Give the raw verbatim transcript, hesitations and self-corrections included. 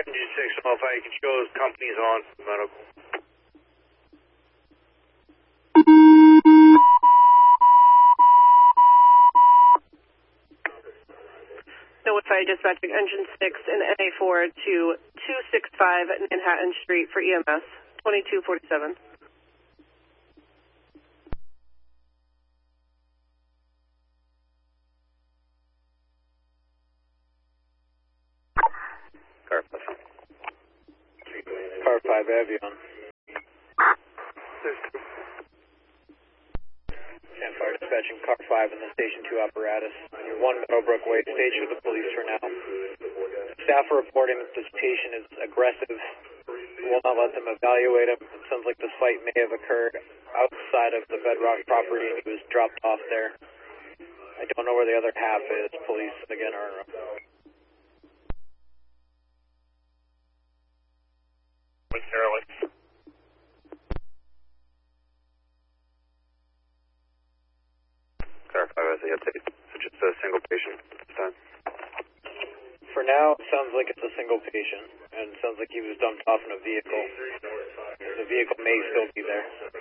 Engine six, I don't know if I can show those companies on medical. Notify dispatching engine six and N A four to two six five Manhattan Street for E M S, twenty-two forty-seven. Car five. Car five, Avion. Stand fire dispatching car five in the station two apparatus. one Meadowbrook Way, station with the police for now. Staff are reporting that this patient is aggressive. We will not let them evaluate him. It sounds like this fight may have occurred outside of the Bedrock property and he was dropped off there. I don't know where the other half is. Police, again, are in room. Clarify as the update. So just a single patient this time. For now, it sounds like it's a single patient, and it sounds like he was dumped off in a vehicle. The vehicle may still be there.